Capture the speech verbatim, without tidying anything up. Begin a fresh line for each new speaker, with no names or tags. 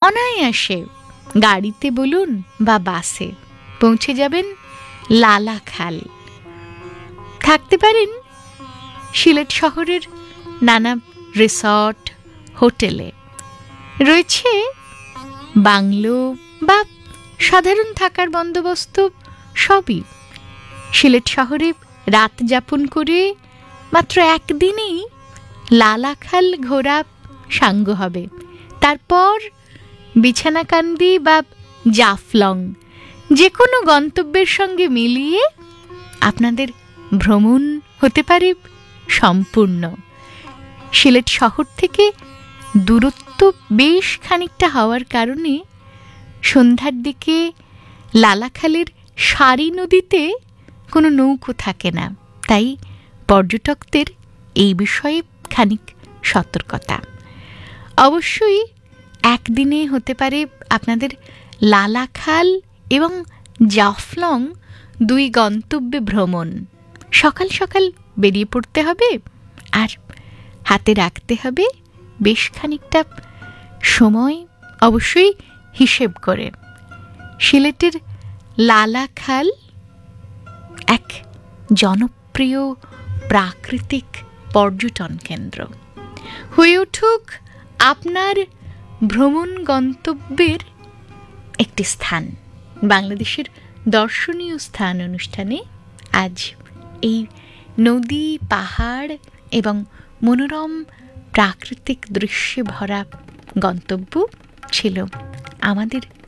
অনায়াসে গাড়িতে বলুন বা বাসে পৌঁছে যাবেন লালাখাল। থাকতে পারেন সিলেট শহরের নানা রিসর্ট হোটেলে। রয়েছে বাংলো বা সাধারণ থাকার বন্দোবস্ত সবই। সিলেট শহরে রাত যাপন করে মাত্র একদিনেই লালাখাল ঘোরা সাঙ্গ হবে। তারপর বিছানাকান্দি বা জাফলং যে কোনো গন্তব্যের সঙ্গে মিলিয়ে আপনাদের ভ্রমণ হতে পারে সম্পূর্ণ। সিলেট শহর থেকে দূরত্ব বেশ খানিকটা হওয়ার কারণে সন্ধ্যার দিকে লালাখালের সারি নদীতে কোনো নৌকো থাকে না, তাই পর্যটকদের এই বিষয়ে খানিক সতর্কতা। অবশ্যই একদিনে হতে পারে আপনাদের লালাখাল এবং জাফলং দুই গন্তব্যে ভ্রমণ। সকাল সকাল বেরিয়ে পড়তে হবে আর হাতে রাখতে হবে বেশ খানিকটা সময়, অবশ্যই হিসেব করে। সিলেটের লালাখাল এক জনপ্রিয় প্রাকৃতিক পর্যটন কেন্দ্র হয়ে উঠুক আপনার ভ্রমণ গন্তব্যের একটি স্থান। বাংলাদেশের দর্শনীয় স্থান অনুষ্ঠানে আজ এই নদী, পাহাড় এবং মনোরম প্রাকৃতিক দৃশ্যে ভরা গন্তব্য ছিল আমাদের